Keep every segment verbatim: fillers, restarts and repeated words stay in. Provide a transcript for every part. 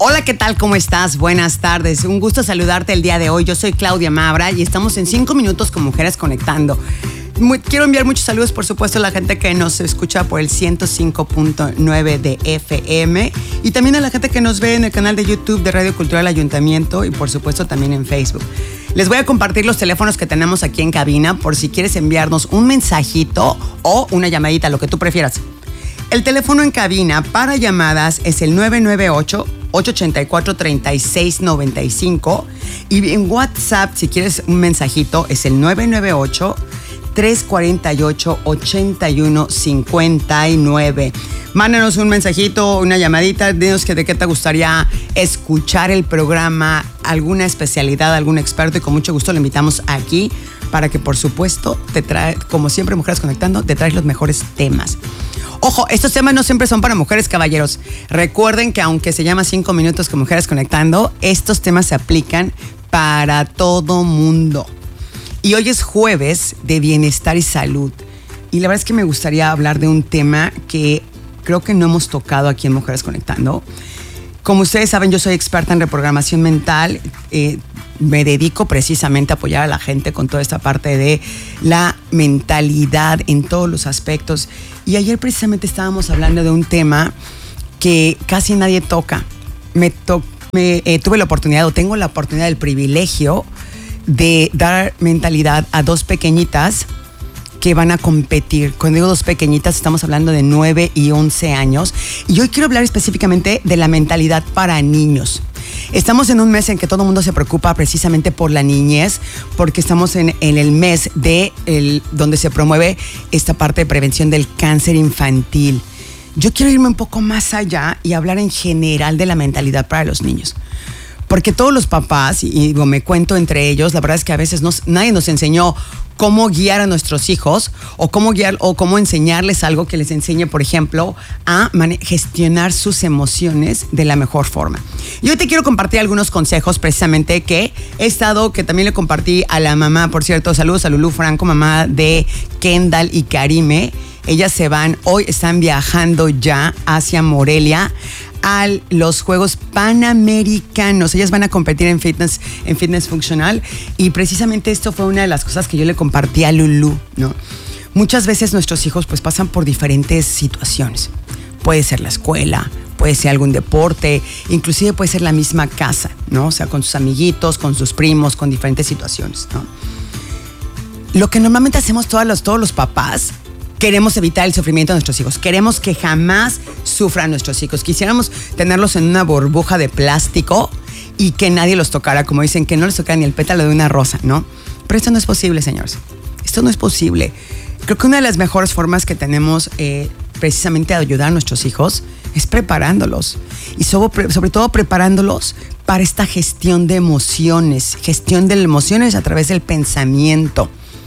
Hola, ¿qué tal? ¿Cómo estás? Buenas tardes. Un gusto saludarte el día de hoy. Yo soy Claudia Mabra y estamos en cinco minutos con Mujeres Conectando. Muy, quiero enviar muchos saludos, por supuesto, a la gente que nos escucha por el ciento cinco punto nueve de F M y también a la gente que nos ve en el canal de YouTube de Radio Cultural Ayuntamiento y, por supuesto, también en Facebook. Les voy a compartir los teléfonos que tenemos aquí en cabina por si quieres enviarnos un mensajito o una llamadita, lo que tú prefieras. El teléfono en cabina para llamadas es el nueve nueve ocho, ocho ocho cuatro, tres seis nueve cinco y en WhatsApp, si quieres un mensajito, es el nueve nueve ocho, tres cuatro ocho, ocho uno cinco nueve. Mándanos un mensajito, una llamadita, dinos que de qué te gustaría escuchar el programa, alguna especialidad, algún experto, y con mucho gusto lo invitamos aquí para que, por supuesto, te trae, como siempre, Mujeres Conectando, te traes los mejores temas. Ojo, estos temas no siempre son para mujeres, caballeros. Recuerden que aunque se llama cinco minutos con Mujeres Conectando, estos temas se aplican para todo mundo. Y hoy es jueves de bienestar y salud. Y la verdad es que me gustaría hablar de un tema que creo que no hemos tocado aquí en Mujeres Conectando. Como ustedes saben, yo soy experta en reprogramación mental. Eh, me dedico precisamente a apoyar a la gente con toda esta parte de la mentalidad en todos los aspectos. Y ayer precisamente estábamos hablando de un tema que casi nadie toca. Me, to- me eh, tuve la oportunidad, o tengo la oportunidad, el privilegio de dar mentalidad a dos pequeñitas que van a competir. Cuando digo dos pequeñitas, estamos hablando de nueve y once años. Y hoy quiero hablar específicamente de la mentalidad para niños. Estamos en un mes en que todo el mundo se preocupa precisamente por la niñez, porque estamos en, en el mes de el, donde se promueve esta parte de prevención del cáncer infantil. Yo quiero irme un poco más allá y hablar en general de la mentalidad para los niños. Porque todos los papás, y, y me cuento entre ellos, la verdad es que a veces nos, nadie nos enseñó cómo guiar a nuestros hijos o cómo guiar o cómo enseñarles algo que les enseñe, por ejemplo, a mane- gestionar sus emociones de la mejor forma. Y hoy te quiero compartir algunos consejos precisamente que he estado, que también le compartí a la mamá, por cierto, saludos a Lulú Franco, mamá de Kendall y Karime. Ellas se van, hoy están viajando ya hacia Morelia a los Juegos Panamericanos. Ellas van a competir en fitness, en fitness funcional, y precisamente esto fue una de las cosas que yo le compartí a Lulú, ¿no? Muchas veces nuestros hijos pues pasan por diferentes situaciones. Puede ser la escuela, puede ser algún deporte, inclusive puede ser la misma casa, ¿no? O sea, con sus amiguitos, con sus primos, con diferentes situaciones, ¿no? Lo que normalmente hacemos todos los, todos los papás, queremos evitar el sufrimiento de nuestros hijos. Queremos que jamás sufran nuestros hijos. Quisiéramos tenerlos en una burbuja de plástico y que nadie los tocara, como dicen, que no les tocara ni el pétalo de una rosa, ¿no? Pero esto no es posible, señores. Esto no es posible. Creo que una de las mejores formas que tenemos eh, precisamente de ayudar a nuestros hijos es preparándolos. Y sobre, sobre todo preparándolos para esta gestión de emociones. Gestión de emociones a través del pensamiento.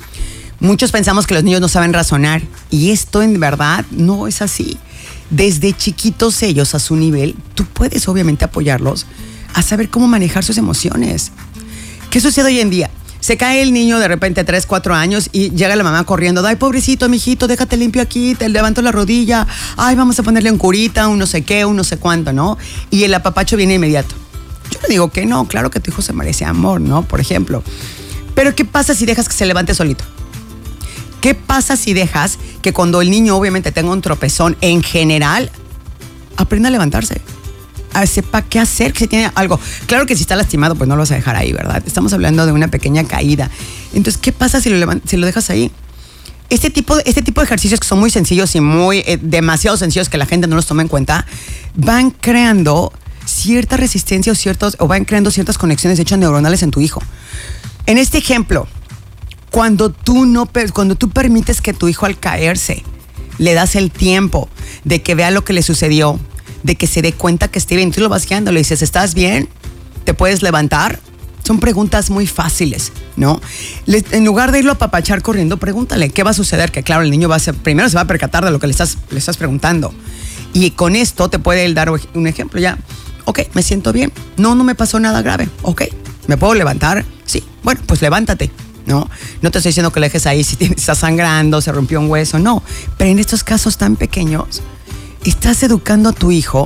Muchos pensamos que los niños no saben razonar, y esto en verdad no es así. Desde chiquitos ellos, a su nivel, tú puedes obviamente apoyarlos a saber cómo manejar sus emociones. ¿Qué sucede hoy en día? Se cae el niño de repente, tres, cuatro años, y llega la mamá corriendo. Ay, pobrecito, mijito, déjate limpio aquí, te levanto la rodilla. Ay, vamos a ponerle un curita, un no sé qué, un no sé cuánto, ¿no? Y el apapacho viene inmediato. Yo le digo que no, claro que tu hijo se merece amor, ¿no? Por ejemplo. Pero ¿qué pasa si dejas que se levante solito? ¿Qué pasa si dejas que cuando el niño obviamente tenga un tropezón en general, aprenda a levantarse? A sepa qué hacer, que si tiene algo. Claro que si está lastimado, pues no lo vas a dejar ahí, ¿verdad? Estamos hablando de una pequeña caída. Entonces, ¿qué pasa si lo, levant- si lo dejas ahí? Este tipo, este tipo de ejercicios que son muy sencillos y muy eh, demasiado sencillos que la gente no los toma en cuenta, van creando cierta resistencia o, ciertos, o van creando ciertas conexiones, de hecho, neuronales en tu hijo. En este ejemplo, Cuando tú, no, cuando tú permites que tu hijo al caerse, le das el tiempo de que vea lo que le sucedió, de que se dé cuenta que esté bien, tú lo vas guiando, le dices, ¿estás bien? ¿Te puedes levantar? Son preguntas muy fáciles, ¿no? Le, en lugar de irlo a papachar corriendo, pregúntale, ¿qué va a suceder? Que claro, el niño va a ser, primero se va a percatar de lo que le estás, le estás preguntando. Y con esto te puede él dar un ejemplo ya. Ok, me siento bien. No, no me pasó nada grave. Ok, ¿me puedo levantar? Sí. Bueno, pues levántate. ¿No? No te estoy diciendo que lo dejes ahí si está sangrando, se rompió un hueso, no. Pero en estos casos tan pequeños, estás educando a tu hijo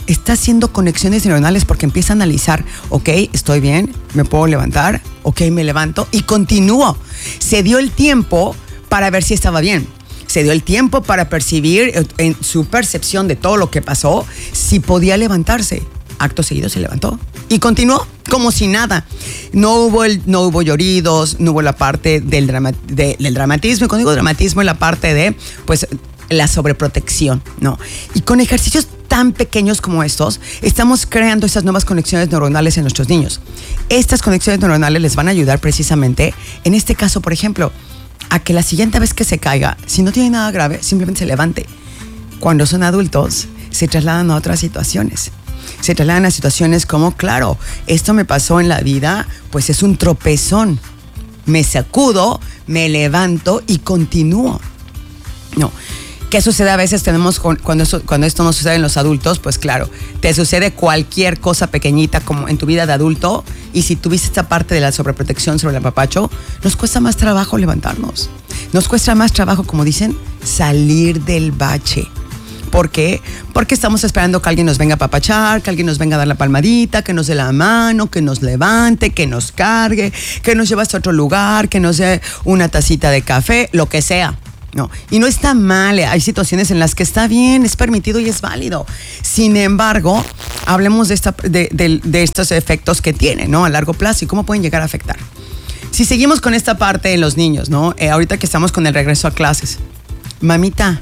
está haciendo conexiones neuronales porque empieza a analizar, ok, estoy bien, me puedo levantar, ok, me levanto y continúo. Se dio el tiempo para ver si estaba bien. Se dio el tiempo para percibir en su percepción de todo lo que pasó, si podía levantarse. Acto seguido se levantó y continuó como si nada. No hubo, el, no hubo lloridos, no hubo la parte del, drama, de, del dramatismo. Y cuando digo dramatismo, es la parte de, pues, la sobreprotección, ¿no? Y con ejercicios tan pequeños como estos, estamos creando estas nuevas conexiones neuronales en nuestros niños. Estas conexiones neuronales les van a ayudar precisamente, en este caso, por ejemplo, a que la siguiente vez que se caiga, si no tiene nada grave, simplemente se levante. Cuando son adultos, se trasladan a otras situaciones. Se trasladan a situaciones como, claro, esto me pasó en la vida, pues es un tropezón. Me sacudo, me levanto y continúo. No. ¿Qué sucede a veces? Tenemos cuando, eso, cuando esto no sucede en los adultos, pues claro, te sucede cualquier cosa pequeñita como en tu vida de adulto, y si tuviste esta parte de la sobreprotección sobre el apapacho, nos cuesta más trabajo levantarnos. Nos cuesta más trabajo, como dicen, salir del bache. ¿Por qué? Porque estamos esperando que alguien nos venga a apapachar, que alguien nos venga a dar la palmadita, que nos dé la mano, que nos levante, que nos cargue, que nos lleve hasta otro lugar, que nos dé una tacita de café, lo que sea. No, y no está mal, hay situaciones en las que está bien, es permitido y es válido. Sin embargo, hablemos de, esta, de, de, de estos efectos que tiene, ¿no? A largo plazo y cómo pueden llegar a afectar. Si seguimos con esta parte en los niños, ¿no? Eh, ahorita que estamos con el regreso a clases, mamita,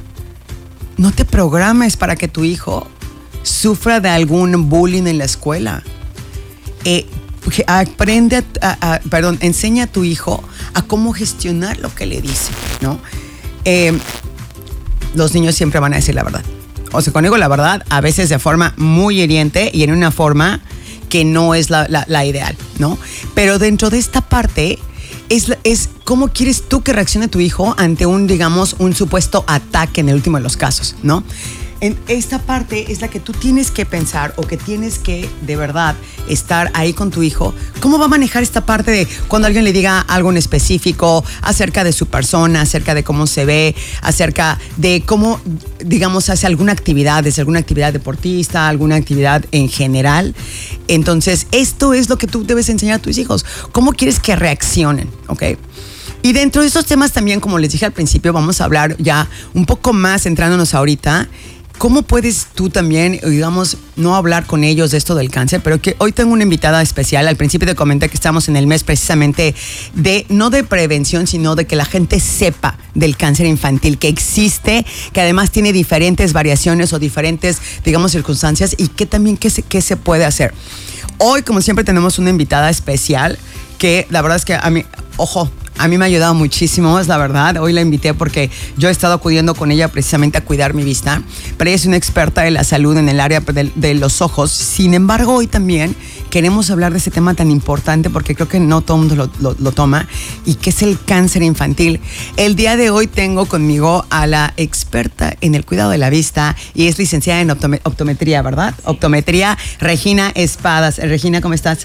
no te programes para que tu hijo sufra de algún bullying en la escuela. Eh, aprende, a, a, a, perdón, enseña a tu hijo a cómo gestionar lo que le dice, ¿no? Eh, los niños siempre van a decir la verdad. O sea, cuando digo la verdad, a veces de forma muy hiriente y en una forma que no es la, la, la ideal, ¿no? Pero dentro de esta parte es, es cómo quieres tú que reaccione tu hijo ante un, digamos, un supuesto ataque en el último de los casos, ¿no? En esta parte es la que tú tienes que pensar o que tienes que de verdad estar ahí con tu hijo. ¿Cómo va a manejar esta parte de cuando alguien le diga algo en específico acerca de su persona, acerca de cómo se ve, acerca de cómo, digamos, hace alguna actividad, desde alguna actividad deportista, alguna actividad en general? Entonces, esto es lo que tú debes enseñar a tus hijos. ¿Cómo quieres que reaccionen? ¿Ok? Y dentro de estos temas también, como les dije al principio, vamos a hablar ya un poco más centrándonos ahorita. ¿Cómo puedes tú también, digamos, no hablar con ellos de esto del cáncer? Pero que hoy tengo una invitada especial. Al principio te comenté que estamos en el mes precisamente de, no de prevención, sino de que la gente sepa del cáncer infantil, que existe, que además tiene diferentes variaciones o diferentes, digamos, circunstancias y que también qué se, qué se puede hacer. Hoy, como siempre, tenemos una invitada especial que la verdad es que a mí, ojo, a mí me ha ayudado muchísimo, es la verdad. Hoy la invité porque yo he estado acudiendo con ella precisamente a cuidar mi vista, pero ella es una experta de la salud en el área de, de los ojos. Sin embargo, hoy también queremos hablar de ese tema tan importante porque creo que no todo el mundo lo, lo, lo toma, y que es el cáncer infantil. El día de hoy tengo conmigo a la experta en el cuidado de la vista y es licenciada en optome- optometría, ¿verdad? Sí. Optometría, Regina Espadas. Regina, ¿cómo estás?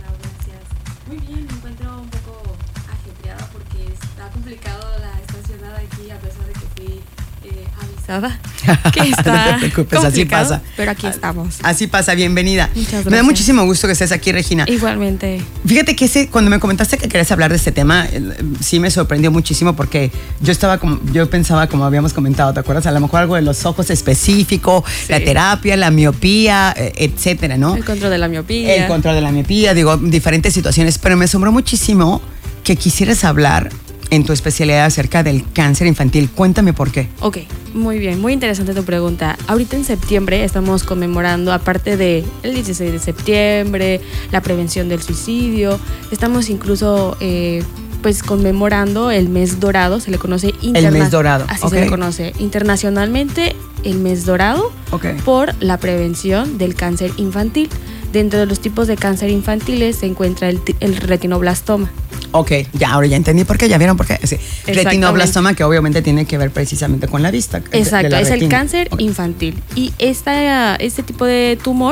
Que está no te preocupes, así pasa. Pero aquí estamos. Así pasa, bienvenida. Muchas gracias. Me da muchísimo gusto que estés aquí, Regina. Igualmente. Fíjate que ese, cuando me comentaste que querías hablar de este tema, sí me sorprendió muchísimo porque yo estaba como, yo pensaba, como habíamos comentado, ¿te acuerdas? A lo mejor algo de los ojos específico, sí. La terapia, la miopía, etcétera, ¿no? El control de la miopía. El control de la miopía, digo, diferentes situaciones, pero me asombró muchísimo que quisieras hablar en tu especialidad acerca del cáncer infantil. Cuéntame por qué. Ok, muy bien, muy interesante tu pregunta. Ahorita en septiembre estamos conmemorando, aparte del dieciséis de septiembre, la prevención del suicidio, estamos incluso eh, pues conmemorando el mes dorado, se le conoce interna- el mes dorado. Así okay. Se le conoce internacionalmente el mes dorado, okay. por la prevención del cáncer infantil. Dentro de los tipos de cáncer infantiles se encuentra el, el retinoblastoma. Ok, ya, ahora ya entendí por qué, ya vieron por qué. Sí. Retinoblastoma, que obviamente tiene que ver precisamente con la vista. Exacto, de la es retina. El cáncer okay. infantil. Y esta, este tipo de tumor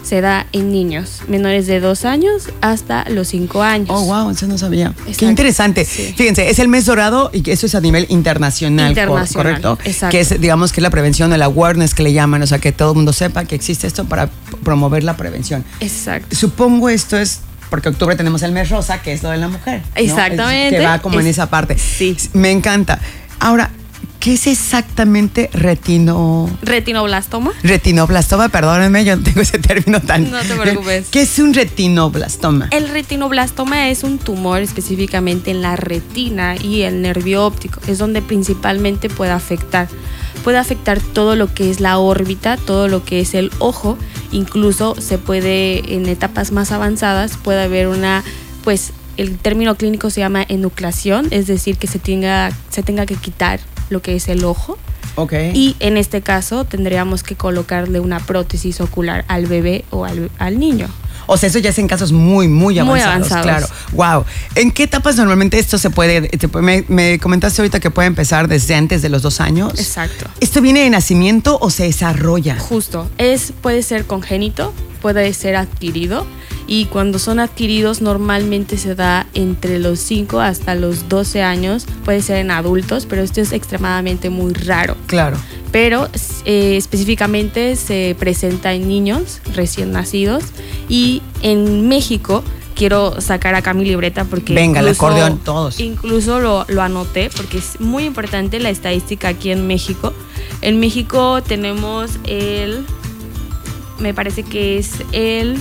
se da en niños menores de dos años hasta los cinco años. Oh, wow, eso no sabía. Exacto. Qué interesante. Sí. Fíjense, es el mes dorado y eso es a nivel internacional, Internacional, ¿correcto? exacto. Que es, digamos, que es la prevención, el awareness que le llaman, o sea, que todo el mundo sepa que existe esto para promover la prevención. Exacto. Supongo esto es porque octubre tenemos el mes rosa, que es lo de la mujer, ¿no? Exactamente. Es, que va como es, en esa parte. Sí. Me encanta. Ahora, ¿qué es exactamente retino... retinoblastoma? Retinoblastoma, perdónenme, yo no tengo ese término tan... No te preocupes. ¿Qué es un retinoblastoma? El retinoblastoma es un tumor específicamente en la retina y el nervio óptico. Es donde principalmente puede afectar. Puede afectar todo lo que es la órbita, todo lo que es el ojo. Incluso se puede, en etapas más avanzadas, puede haber una, pues, el término clínico se llama enucleación, es decir, que se tenga, se tenga que quitar lo que es el ojo. Okay. Y en este caso tendríamos que colocarle una prótesis ocular al bebé o al, al niño. O sea, eso ya es en casos muy, muy avanzados, muy avanzados. Claro. Wow. ¿En qué etapas normalmente esto se puede, te, me, me comentaste ahorita que puede empezar desde antes de los dos años? Exacto. ¿Esto viene de nacimiento o se desarrolla? Justo. Es, puede ser congénito, puede ser adquirido. Y cuando son adquiridos normalmente se da entre los cinco hasta los doce años. Puede ser en adultos, pero esto es extremadamente muy raro. Claro. Pero eh, específicamente se presenta en niños recién nacidos. Y en México, quiero sacar acá mi libreta porque... Venga, incluso, el acordeón, todos. Incluso lo, lo anoté porque es muy importante la estadística aquí en México. En México tenemos el... Me parece que es el...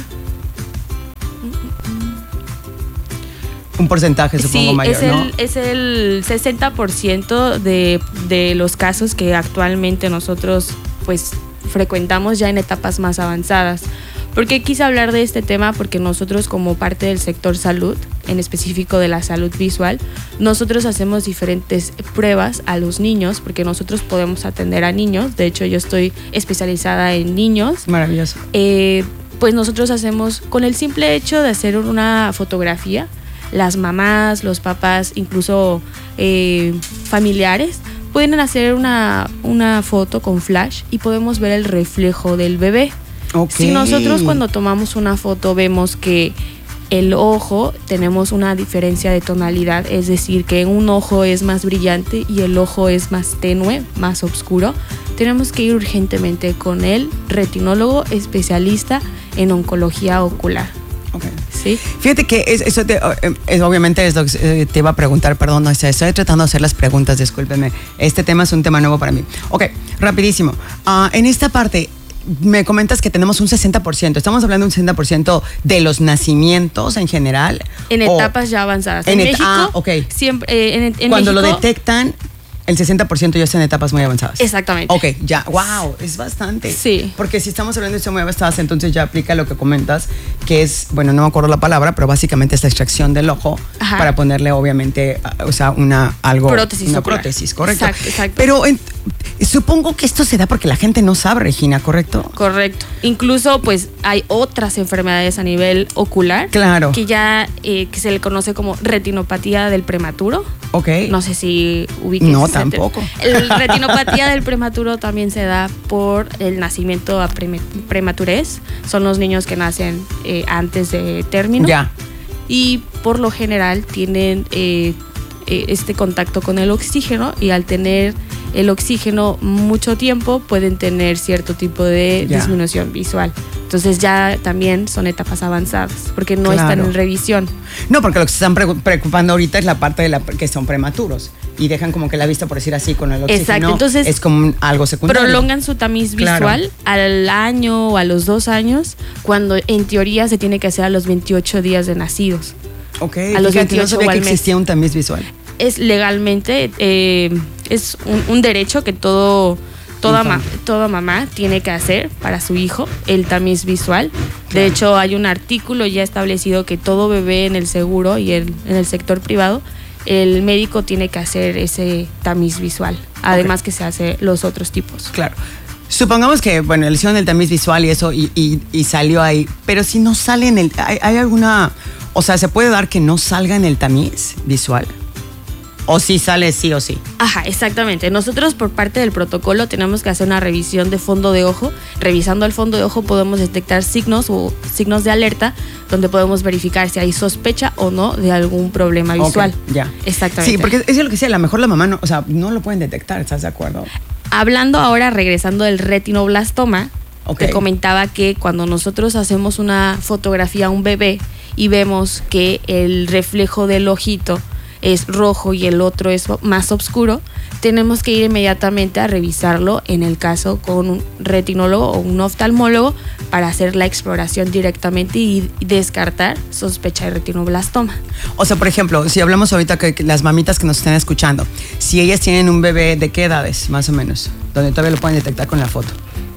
Un porcentaje, supongo, sí, mayor, es el, ¿no? es el sesenta por ciento de, de los casos que actualmente nosotros pues frecuentamos ya en etapas más avanzadas. ¿Por qué quise hablar de este tema? Porque nosotros, como parte del sector salud, en específico de la salud visual, nosotros hacemos diferentes pruebas a los niños, porque nosotros podemos atender a niños. De hecho, yo estoy especializada en niños. Maravilloso. Eh, pues nosotros hacemos, con el simple hecho de hacer una fotografía, las mamás, los papás, incluso eh, familiares, pueden hacer una, una foto con flash y podemos ver el reflejo del bebé. Okay. Si nosotros cuando tomamos una foto vemos que el ojo, tenemos una diferencia de tonalidad, es decir, que un ojo es más brillante y el ojo es más tenue, más oscuro, tenemos que ir urgentemente con el retinólogo especialista en oncología ocular. Okay. ¿Sí? Fíjate que es, eso te, es, obviamente es lo que te iba a preguntar, perdón, no, estoy tratando de hacer las preguntas, discúlpeme. Este tema es un tema nuevo para mí. Ok, rapidísimo. Uh, en esta parte, me comentas que tenemos un sesenta por ciento. ¿Estamos hablando de un sesenta por ciento de los nacimientos en general? En etapas ya avanzadas. En, en México, ah, okay. siempre, eh, en, en Cuando México, lo detectan, el sesenta por ciento ya está en etapas muy avanzadas. Exactamente. Ok, ya, wow, es bastante. Sí. Porque si estamos hablando de etapas muy avanzadas, entonces ya aplica lo que comentas, que es, bueno, no me acuerdo la palabra, pero básicamente es la extracción del ojo. Ajá. Para ponerle, obviamente, o sea, una, algo. Prótesis. Una ocular. prótesis, correcto. Exacto, exacto. Pero en, supongo que esto se da porque la gente no sabe, Regina, ¿correcto? Correcto. Incluso, pues, hay otras enfermedades a nivel ocular. Claro. Que ya, eh, que se le conoce como retinopatía del prematuro. Ok. No sé si ubiques. No, tampoco. El retinopatía del prematuro también se da por el nacimiento a prematurez. Son los niños que nacen eh, antes de término. Ya. Y por lo general tienen eh, eh, este contacto con el oxígeno, y al tener el oxígeno mucho tiempo pueden tener cierto tipo de ya. disminución visual. Entonces ya también son etapas avanzadas, porque no claro. están en revisión. No, porque lo que se están preocupando ahorita es la parte de la que son prematuros y dejan como que la vista, por decir así, con el oxígeno. Exacto. Entonces, es como algo secundario. Prolongan su tamiz visual claro. al año o a los dos años, cuando en teoría se tiene que hacer a los veintiocho días de nacidos. Ok. A los veintiocho no sabía o al que mes. Existía un tamiz visual. Es legalmente, eh, es un, un derecho que todo... Toda, ma, toda mamá tiene que hacer para su hijo el tamiz visual. De hecho, hay un artículo ya establecido que todo bebé en el seguro y el, en el sector privado, el médico tiene que hacer ese tamiz visual. Además okay. que se hace los otros tipos. Claro. Supongamos que, bueno, le hicieron el tamiz visual y eso y, y, y salió ahí. Pero si no sale en el... ¿hay, hay alguna... O sea, ¿se puede dar que no salga en el tamiz visual? O si sale sí o sí. Ajá, exactamente. Nosotros por parte del protocolo tenemos que hacer una revisión de fondo de ojo. Revisando el fondo de ojo podemos detectar signos o signos de alerta donde podemos verificar si hay sospecha o no de algún problema visual. Okay, ya. Exactamente. Sí, porque es lo que decía, a lo mejor la mamá no, o sea, no lo pueden detectar, ¿estás de acuerdo? Hablando ahora, regresando del retinoblastoma, okay. te comentaba que cuando nosotros hacemos una fotografía a un bebé y vemos que el reflejo del ojito es rojo y el otro es más oscuro, tenemos que ir inmediatamente a revisarlo, en el caso con un retinólogo o un oftalmólogo, para hacer la exploración directamente y descartar sospecha de retinoblastoma. O sea, por ejemplo, si hablamos ahorita que las mamitas que nos están escuchando, si ellas tienen un bebé, ¿de qué edades más o menos? Donde todavía lo pueden detectar con la foto.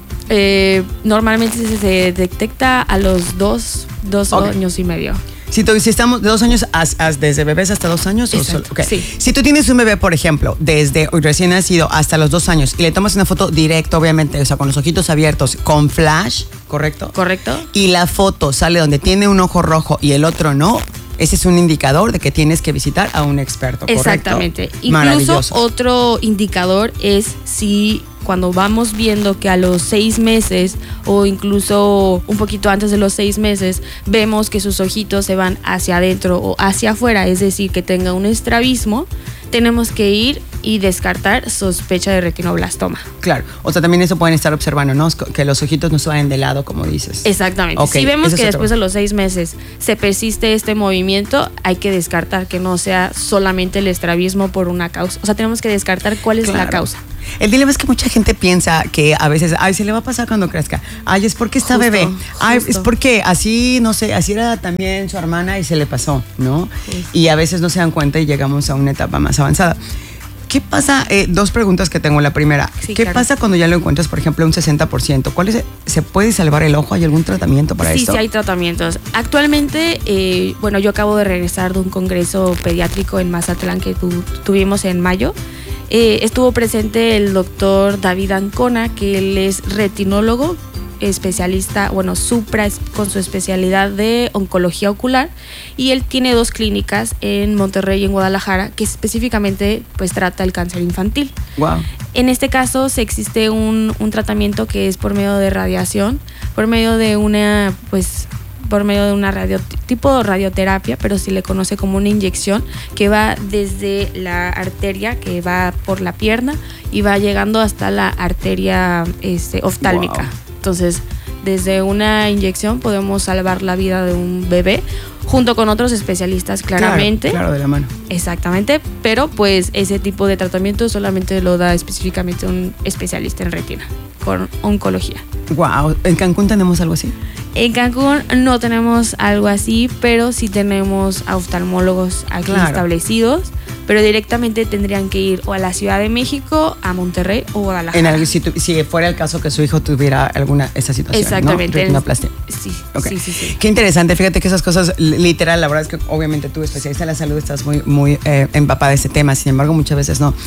Eh, normalmente se detecta a los dos, dos okay. años y medio. Si, tú, si estamos de dos años, as, as, desde bebés hasta dos años. Exacto, o solo, okay. sí. Si tú tienes un bebé, por ejemplo, desde recién nacido hasta los dos años y le tomas una foto directa, obviamente, o sea, con los ojitos abiertos, con flash, ¿correcto? Correcto. Y la foto sale donde tiene un ojo rojo y el otro no, ese es un indicador de que tienes que visitar a un experto, ¿correcto? Exactamente. Incluso otro indicador es si cuando vamos viendo que a los seis meses o incluso un poquito antes de los seis meses vemos que sus ojitos se van hacia adentro o hacia afuera, es decir, que tenga un estrabismo, tenemos que ir y descartar sospecha de retinoblastoma. Claro, o sea, también eso pueden estar observando, ¿no? Que los ojitos no se vayan de lado, como dices. Exactamente. Okay. Si vemos que después de los seis meses se persiste este movimiento, hay que descartar que no sea solamente el estrabismo por una causa. O sea, tenemos que descartar cuál es claro. la causa. El dilema es que mucha gente piensa que a veces, ay, se le va a pasar cuando crezca. Ay, es porque está justo, bebé. Ay, justo. Es porque así, no sé, así era también su hermana y se le pasó, ¿no? Sí. Y a veces no se dan cuenta y llegamos a una etapa más avanzada. ¿Qué pasa? Eh, dos preguntas que tengo. La primera, sí, ¿qué claro. pasa cuando ya lo encuentras, por ejemplo, un sesenta por ciento? ¿Cuál es, ¿Se puede salvar el ojo? ¿Hay algún tratamiento para sí, esto? Sí, sí hay tratamientos. Actualmente, eh, bueno, yo acabo de regresar de un congreso pediátrico en Mazatlán que tu, tuvimos en mayo. Eh, estuvo presente el doctor David Ancona, que él es retinólogo, especialista, bueno, supra con su especialidad de oncología ocular, y él tiene dos clínicas en Monterrey y en Guadalajara que específicamente pues trata el cáncer infantil. Wow. En este caso se existe un, un tratamiento que es por medio de radiación, por medio de una pues por medio de una radio, tipo radioterapia, pero se le conoce como una inyección que va desde la arteria que va por la pierna y va llegando hasta la arteria este, oftálmica. Wow. Entonces, desde una inyección podemos salvar la vida de un bebé junto con otros especialistas, claramente. Claro, claro, de la mano. Exactamente, pero pues ese tipo de tratamiento solamente lo da específicamente un especialista en retina, con oncología. Wow, ¿en Cancún tenemos algo así? En Cancún no tenemos algo así, pero sí tenemos a oftalmólogos aquí claro. establecidos, pero directamente tendrían que ir o a la Ciudad de México, a Monterrey o Guadalajara. En algo, si, tu, si fuera el caso que su hijo tuviera alguna esa situación, exactamente, ¿no? Retinoplastia. Sí, okay. sí, sí, sí. Qué interesante, fíjate que esas cosas, literal, la verdad es que obviamente tú, especialista en la salud, estás muy, muy eh, empapada de ese tema, sin embargo, muchas veces no.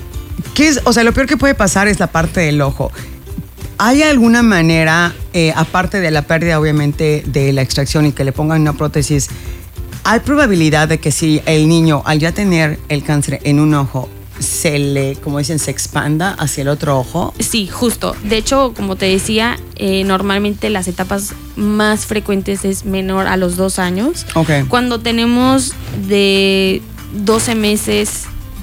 ¿Qué es? O sea, lo peor que puede pasar es la parte del ojo. ¿Hay alguna manera, eh, aparte de la pérdida, obviamente, de la extracción y que le pongan una prótesis, hay probabilidad de que si el niño, al ya tener el cáncer en un ojo, se le, como dicen, se expanda hacia el otro ojo? Sí, justo. De hecho, como te decía, eh, normalmente las etapas más frecuentes es menor a los dos años. Okay. Cuando tenemos de doce meses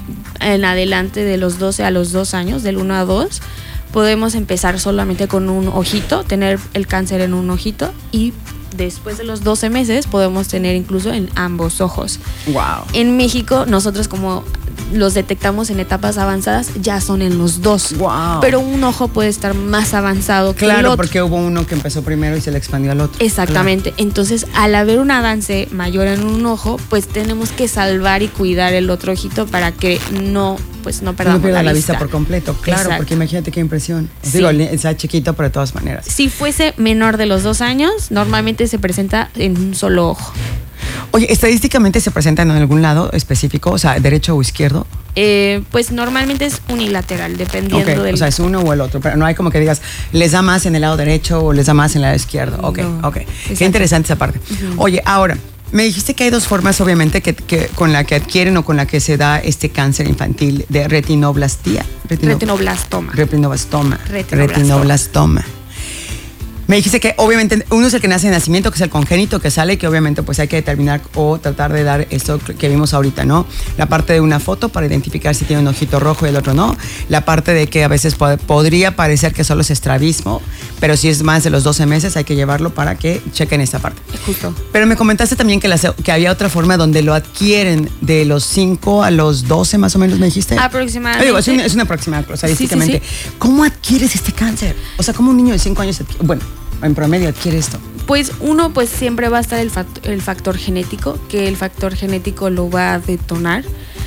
en adelante, de los doce a los dos años, del uno a dos, podemos empezar solamente con un ojito, tener el cáncer en un ojito, y después de los doce meses podemos tener incluso en ambos ojos. Wow. En México, nosotros como los detectamos en etapas avanzadas, ya son en los dos. Wow. Pero un ojo puede estar más avanzado que claro, el otro. Porque hubo uno que empezó primero y se le expandió al otro. Exactamente. Claro. Entonces, al haber un avance mayor en un ojo, pues tenemos que salvar y cuidar el otro ojito para que no, pues no perdamos no pierda la, la vista. vista por completo. Claro, exacto. Porque imagínate qué impresión. Sí. Digo, está chiquito, pero de todas maneras. Si fuese menor de los dos años, normalmente se presenta en un solo ojo. Oye, ¿estadísticamente se presentan en algún lado específico? O sea, ¿derecho o izquierdo? Eh, pues normalmente es unilateral, dependiendo okay. del... O sea, es uno o el otro, pero no hay como que digas, les da más en el lado derecho o les da más en el lado izquierdo. Ok, no. ok. Qué interesante esa parte. Uh-huh. Oye, ahora, Me dijiste que hay dos formas, obviamente, que, que con la que adquieren o con la que se da este cáncer infantil de retinoblastía. Retino, retinoblastoma. Retinoblastoma. Retinoblastoma. Retinoblastoma. Me dijiste que obviamente uno es el que nace de nacimiento, que es el congénito que sale, que obviamente pues hay que determinar o tratar de dar esto que vimos ahorita, ¿no? La parte de una foto para identificar si tiene un ojito rojo y el otro no. La parte de que a veces pod- podría parecer que solo es estrabismo, pero si es más de los doce meses hay que llevarlo para que chequen esta parte. Justo. Pero me comentaste también que, la, que había otra forma donde lo adquieren de los cinco a los doce más o menos, ¿me dijiste? Aproximadamente. Digo, es, un, es una aproximada, estadísticamente. Sí, sí, sí. ¿Cómo adquieres este cáncer? O sea, ¿cómo un niño de cinco años adquiere? Bueno, en promedio adquiere esto. Pues uno, pues siempre va a estar el factor, el factor genético, que el factor genético lo va a detonar.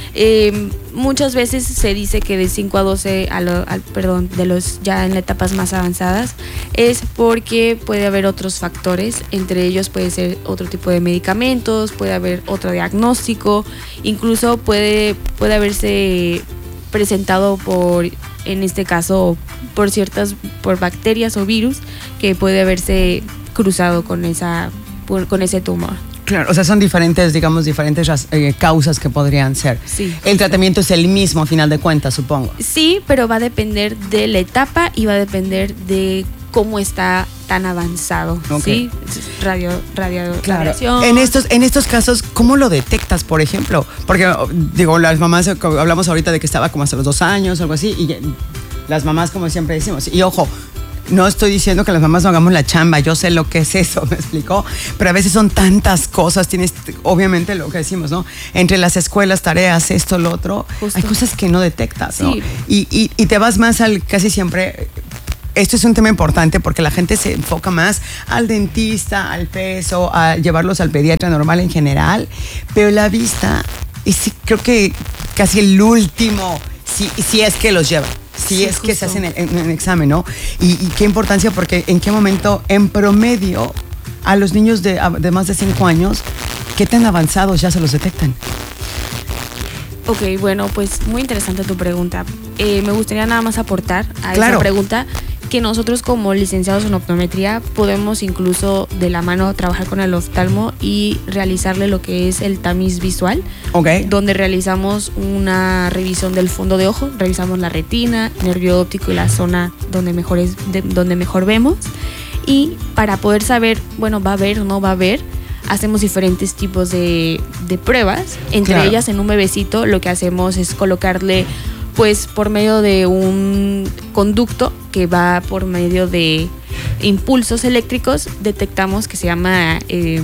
Eh, muchas veces se dice que de cinco a doce, a lo, al, perdón, de los ya en etapas más avanzadas, es porque puede haber otros factores, entre ellos puede ser otro tipo de medicamentos, puede haber otro diagnóstico, incluso puede, puede haberse presentado por, en este caso, por ciertas, por bacterias o virus que puede haberse cruzado con esa, por, con ese tumor. Claro, o sea, son diferentes, digamos, diferentes eh, causas que podrían ser. Sí. El tratamiento es el mismo, a final de cuentas, supongo. Sí, pero va a depender de la etapa y va a depender de cómo está tan avanzado, okay. ¿sí? Radio, radio, claro. radiación. En estos, en estos casos, ¿cómo lo detectas, por ejemplo? Porque, digo, las mamás, hablamos ahorita de que estaba como hasta los dos años, algo así, y las mamás, como siempre decimos, y ojo, no estoy diciendo que las mamás no hagamos la chamba, yo sé lo que es eso, ¿me explicó? Pero a veces son tantas cosas, tienes, obviamente lo que decimos, ¿no? Entre las escuelas, tareas, esto, lo otro, justo. Hay cosas que no detectas, ¿no? Sí. Y, y, y te vas más al, casi siempre, esto es un tema importante porque la gente se enfoca más al dentista, al peso, a llevarlos al pediatra normal en general, pero la vista es creo que casi el último, si, si es que los llevan. Si sí, es justo. Que se hacen en el examen, ¿no? Y, y qué importancia, porque en qué momento, en promedio, a los niños de, de más de cinco años, ¿qué tan avanzados ya se los detectan? Ok, bueno, pues muy interesante tu pregunta. Eh, me gustaría nada más aportar a claro. esa pregunta que nosotros como licenciados en optometría podemos incluso de la mano trabajar con el oftalmo y realizarle lo que es el tamiz visual, okay. donde realizamos una revisión del fondo de ojo, revisamos la retina, nervio óptico y la zona donde mejor, es, de, donde mejor vemos, y para poder saber, bueno, va a ver o no va a ver, hacemos diferentes tipos de, de pruebas, entre claro. ellas en un bebecito lo que hacemos es colocarle pues por medio de un conducto que va por medio de impulsos eléctricos, detectamos que se llama eh,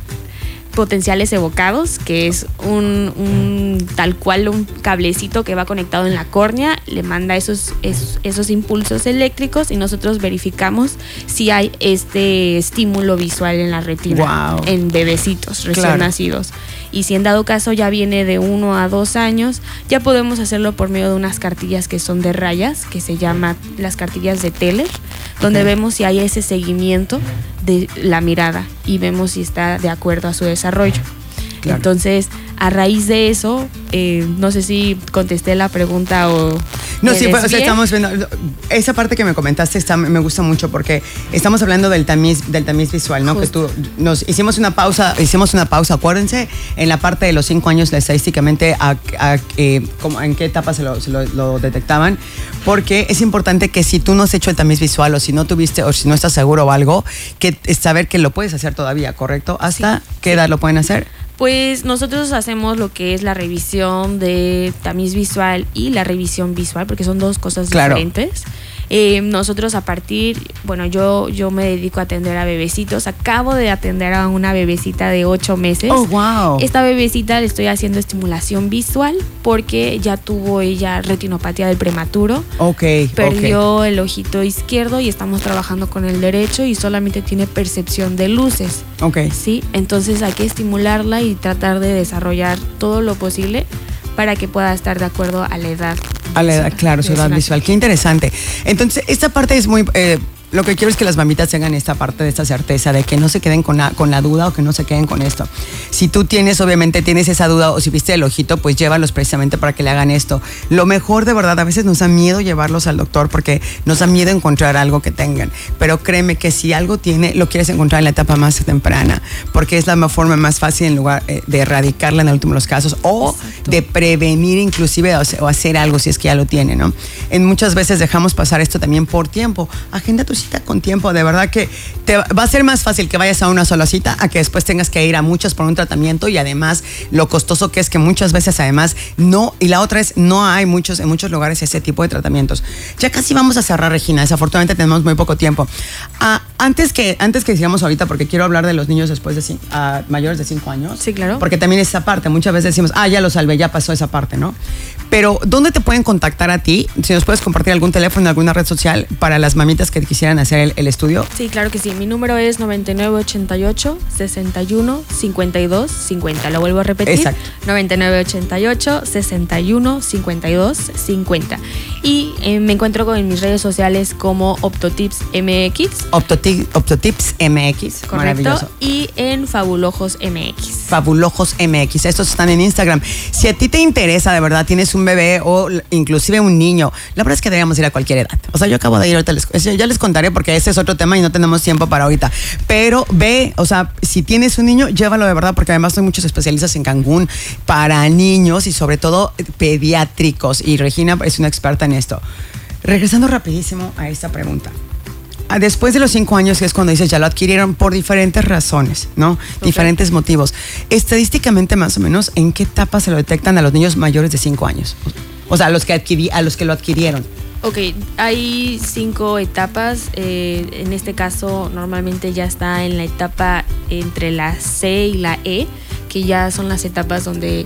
potenciales evocados, que es un, un tal cual un cablecito que va conectado en la córnea, le manda esos, esos, esos impulsos eléctricos y nosotros verificamos si hay este estímulo visual en la retina, wow. en bebecitos recién claro. nacidos. Y si en dado caso ya viene de uno a dos años, ya podemos hacerlo por medio de unas cartillas que son de rayas, que se llama las cartillas de Teller, donde okay. vemos si hay ese seguimiento de la mirada y vemos si está de acuerdo a su desarrollo. Claro. Entonces, a raíz de eso, eh, no sé si contesté la pregunta o... No, sí, pues, o sea, estamos viendo, esa parte que me comentaste está, me gusta mucho porque estamos hablando del tamiz, del tamiz visual, ¿no? Justo. Que tú, nos hicimos una pausa, hicimos una pausa, acuérdense, en la parte de los cinco años, estadísticamente, a, a, eh, como, en qué etapa se, lo, se lo, lo detectaban, porque es importante que si tú no has hecho el tamiz visual o si no tuviste, o si no estás seguro o algo, que saber que lo puedes hacer todavía, ¿correcto? ¿Hasta sí, qué sí. edad lo pueden hacer? Pues nosotros hacemos lo que es la revisión de tamiz visual y la revisión visual, porque son dos cosas claro. diferentes. Eh, nosotros a partir, bueno, yo, yo me dedico a atender a bebecitos. Acabo de atender a una bebecita de ocho meses. Oh, wow. Esta bebecita le estoy haciendo estimulación visual porque ya tuvo ella retinopatía del prematuro. Ok. Perdió okay. el ojito izquierdo y estamos trabajando con el derecho y solamente tiene percepción de luces. Ok. Sí, entonces hay que estimularla y tratar de desarrollar todo lo posible para que pueda estar de acuerdo a la edad. A la edad, claro, su edad visual. Qué interesante. Entonces, esta parte es muy... Eh, lo que quiero es que las mamitas tengan esta parte de esta certeza, de que no se queden con la, con la duda o que no se queden con esto. Si tú tienes, obviamente tienes esa duda o si viste el ojito, pues llévalos precisamente para que le hagan esto. Lo mejor, de verdad, a veces nos da miedo llevarlos al doctor porque nos da miedo encontrar algo que tengan. Pero créeme que si algo tiene, lo quieres encontrar en la etapa más temprana, porque es la forma más fácil en lugar eh, de erradicarla en el último de los casos o Exacto. de prevenir inclusive o, o hacer algo si es que ya lo tiene, ¿no? En muchas veces dejamos pasar esto también por tiempo. Agenda tu cita con tiempo, de verdad que te va a ser más fácil que vayas a una sola cita a que después tengas que ir a muchas por un tratamiento y además lo costoso que es que muchas veces además no, y la otra es no hay muchos en muchos lugares ese tipo de tratamientos. Ya casi vamos a cerrar, Regina, desafortunadamente tenemos muy poco tiempo. Ah, antes que antes que sigamos ahorita, porque quiero hablar de los niños después de cinco, uh, mayores de cinco años. Sí, claro. Porque también esa parte, muchas veces decimos, ah, ya lo salvé, ya pasó esa parte, ¿no? Pero, ¿dónde te pueden contactar a ti? Si nos puedes compartir algún teléfono, alguna red social para las mamitas que quisieran hacer el, el estudio. Sí, claro que sí. Mi número es noventa y nueve ochenta y ocho, sesenta y uno, cincuenta y dos, cincuenta. Lo vuelvo a repetir. Exacto. noventa y nueve ochenta y ocho, sesenta y uno, cincuenta y dos, cincuenta. Y eh, me encuentro con en mis redes sociales como Optotips M X. Optoti- Optotips M X. Correcto. Maravilloso. Y en Fabulojos M X. Fabulojos M X. Estos están en Instagram. Si a ti te interesa, de verdad, tienes un bebé o inclusive un niño, la verdad es que debemos ir a cualquier edad. O sea, yo acabo de ir ahorita, les, ya les contaré porque ese es otro tema y no tenemos tiempo para ahorita. Pero ve, o sea, si tienes un niño, llévalo de verdad, porque además hay muchos especialistas en Cancún para niños y sobre todo pediátricos. Y Regina es una experta en esto. Regresando rapidísimo a esta pregunta. Después de los cinco años, que es cuando dices ya lo adquirieron por diferentes razones, ¿no? Okay. Diferentes motivos. Estadísticamente, más o menos, ¿en qué etapa se lo detectan a los niños mayores de cinco años? O sea, a los que, adquirí, a los que lo adquirieron. Ok, hay cinco etapas. Eh, en este caso, normalmente ya está en la etapa entre la C y la E, que ya son las etapas donde,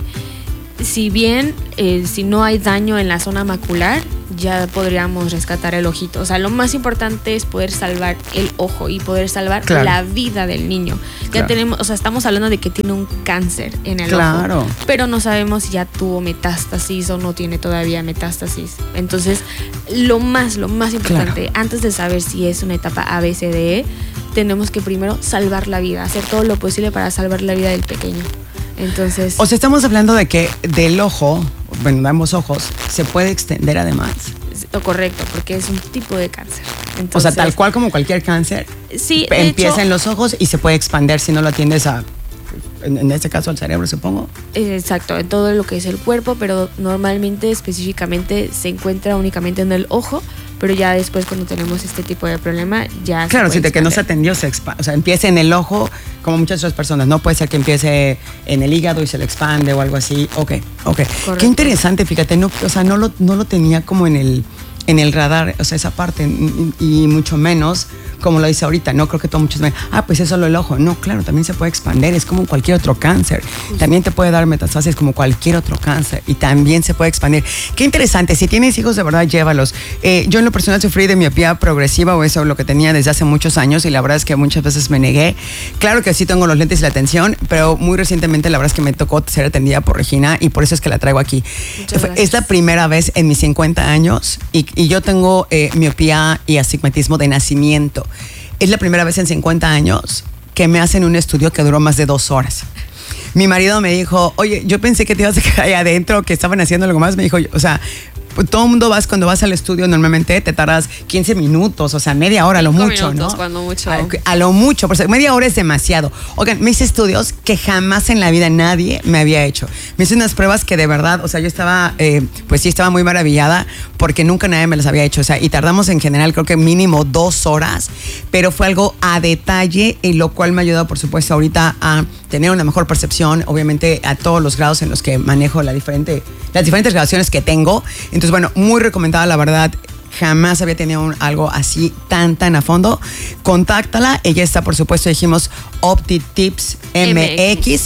si bien, eh, si no hay daño en la zona macular, ya podríamos rescatar el ojito. O sea, lo más importante es poder salvar el ojo y poder salvar claro. la vida del niño. Ya claro. tenemos, o sea, estamos hablando de que tiene un cáncer en el claro. ojo, pero no sabemos si ya tuvo metástasis o no tiene todavía metástasis. Entonces, lo más, lo más importante, claro. antes de saber si es una etapa A, B, C, D, E, tenemos que primero salvar la vida, hacer todo lo posible para salvar la vida del pequeño. Entonces, o sea, estamos hablando de que del ojo, bueno, de ambos ojos, se puede extender además. Lo correcto, porque es un tipo de cáncer. Entonces, o sea, tal cual como cualquier cáncer, sí, empieza hecho, en los ojos y se puede expandir si no lo atiendes a, en, en este caso, al cerebro, supongo. Exacto, en todo lo que es el cuerpo, pero normalmente, específicamente, se encuentra únicamente en el ojo. Pero ya después, cuando tenemos este tipo de problema, ya claro, se si de que no se atendió, se expande. O sea, empieza en el ojo, como muchas otras personas. No puede ser que empiece en el hígado y se le expande o algo así. Ok, ok. Correcto. Qué interesante, fíjate. No, o sea, no lo, no lo tenía como en el, en el radar, o sea, esa parte. Y, y mucho menos, como lo dice ahorita, no creo que todo muchos ven, ah, pues es solo el ojo. No, claro, también se puede expandir. Es como cualquier otro cáncer. Uh-huh. También te puede dar metastasis como cualquier otro cáncer. Y también se puede expandir. Qué interesante. Si tienes hijos, de verdad, llévalos. Eh, yo en lo personal sufrí de miopía progresiva, o eso lo que tenía desde hace muchos años, y la verdad es que muchas veces me negué. Claro que sí tengo los lentes y la atención, pero muy recientemente la verdad es que me tocó ser atendida por Regina y por eso es que la traigo aquí. Es la primera vez en mis cincuenta años y, y yo tengo eh, miopía y astigmatismo de nacimiento. Es la primera vez en cincuenta años que me hacen un estudio que duró más de dos horas. Mi marido me dijo, oye, yo pensé que te ibas a quedar ahí adentro, que estaban haciendo algo más. Me dijo, o sea, todo el mundo vas, cuando vas al estudio normalmente te tardas quince minutos, o sea, media hora a lo mucho, minutos, ¿no? Cuando mucho. A, a lo mucho, por media hora es demasiado. Oigan, me hice estudios que jamás en la vida nadie me había hecho. Me hice unas pruebas que de verdad, o sea, yo estaba, eh, pues sí, estaba muy maravillada porque nunca nadie me las había hecho. O sea, y tardamos en general creo que mínimo dos horas, pero fue algo a detalle, y lo cual me ha ayudado, por supuesto, ahorita a tener una mejor percepción, obviamente a todos los grados en los que manejo la diferente, las diferentes relaciones que tengo. Entonces, bueno, muy recomendada, la verdad. Jamás había tenido un, algo así tan, tan a fondo. Contáctala. Ella está, por supuesto, dijimos Optotips M X.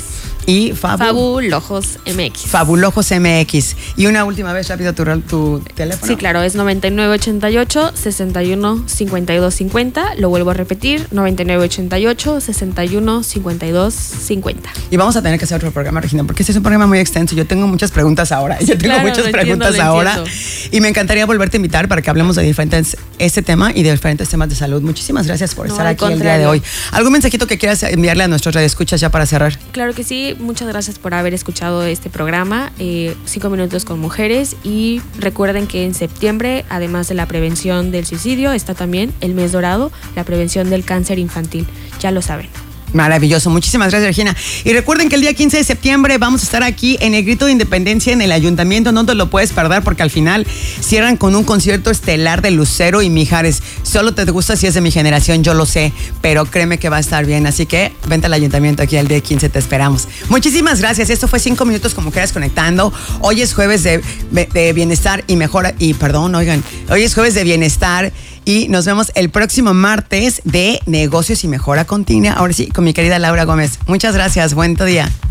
y Fabu, Fabulojos M X. Fabulojos M X. Y una última vez, rápido, tu, tu teléfono. Sí, claro, es noventa y nueve ochenta y ocho, sesenta y uno, cincuenta y dos cincuenta. Lo vuelvo a repetir, noventa y nueve ochenta y ocho, sesenta y uno, cincuenta y dos cincuenta. Y vamos a tener que hacer otro programa, Regina, porque este es un programa muy extenso. Yo tengo muchas preguntas ahora. Yo tengo Claro, muchas lo preguntas entiendo, lo ahora. entiendo. Y me encantaría volverte a invitar para que hablemos de diferentes, este tema y de diferentes temas de salud. Muchísimas gracias por No, estar al aquí el día contrario. de hoy. ¿Algún mensajito que quieras enviarle a nuestros radioescuchas ya para cerrar? Claro que sí, muchas gracias por haber escuchado este programa, eh, Cinco Minutos con Mujeres, y recuerden que en septiembre, además de la prevención del suicidio, está también el mes dorado, la prevención del cáncer infantil, ya lo saben. Maravilloso, muchísimas gracias, Regina. Y recuerden que el día quince de septiembre vamos a estar aquí en el Grito de Independencia en el Ayuntamiento. No te lo puedes perder porque al final cierran con un concierto estelar de Lucero y Mijares. Solo te gusta si es de mi generación, yo lo sé, pero créeme que va a estar bien. Así que vente al Ayuntamiento aquí el día quince, te esperamos. Muchísimas gracias. Esto fue Cinco Minutos con Mujeres Conectando. Hoy es jueves de, de bienestar y mejora. Y perdón, oigan, hoy es jueves de bienestar. Y nos vemos el próximo martes de Negocios y Mejora Continua. Ahora sí, con mi querida Laura Gómez. Muchas gracias. Buen día.